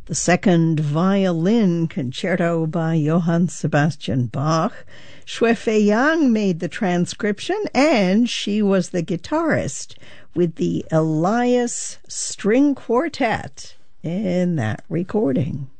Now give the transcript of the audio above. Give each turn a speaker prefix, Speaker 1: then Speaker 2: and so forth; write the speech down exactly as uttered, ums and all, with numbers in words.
Speaker 1: the second violin concerto by Johann Sebastian Bach. Xue Fei Yang made the transcription, and she was the guitarist with the Elias String Quartet in that recording.